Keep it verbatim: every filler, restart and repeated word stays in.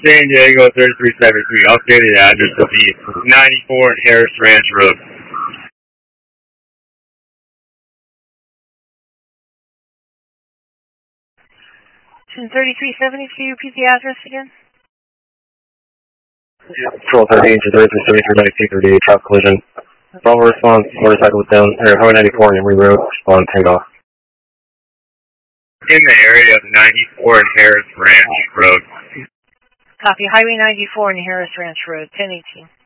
San Diego thirty-three seventy-three, updated address will be ninety-four Harris Ranch Road. thirty-three seventy-three, repeat the address again? Control thirteen to thirty-three seventy-three, ninety-two thirty-eight, traffic collision. Bravo response, motorcycle was down, or Highway ninety-four, Emory Road, respond, takeoff. In the area of ninety-four and Harris Ranch Road. Copy, Highway ninety-four and Harris Ranch Road, ten eighteen.